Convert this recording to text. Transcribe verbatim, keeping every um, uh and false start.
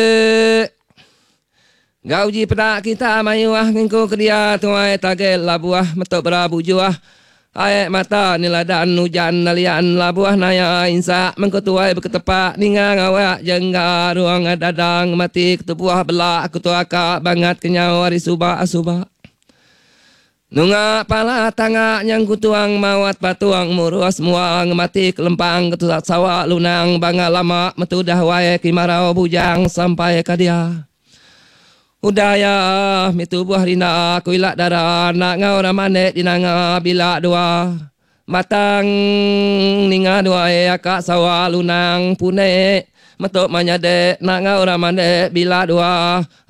Gauji pedak kita mayuah ngingku kedia tuai tagel labuah metok berabu juah. Aek mata niladan hujan nalian labuah naya insa mengketuai berketepak ninga ngawak jengga ruang dadang mati ketepuah belak ketuaka bangat kenyau hari subak asubak. Nunga pala tangga yang kutuang mawat patuang murus muang mati kelempang ketusat sawak lunang bangga lama metudah wae kimarau bujang sampai kadia. Udaya mitu buah rina kuilak darah nak ngau ramanet dinanga bila dua matang ninga dua e akak sawa lunang pune metok manyade nak ngau ramanet bila dua